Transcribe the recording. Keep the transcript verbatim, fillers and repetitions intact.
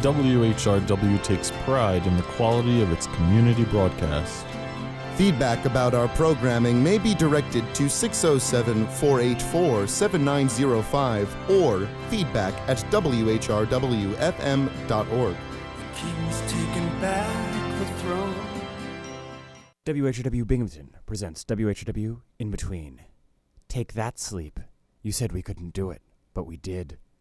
W H R W takes pride in the quality of its community broadcast. Feedback about our programming may be directed to six oh seven, four eight four, seven nine oh five or feedback at w h r w f m dot org. The king's taken back the throne. W H R W Binghamton presents W H R W In Between. Take that, Sleep. You said we couldn't do it, but we did.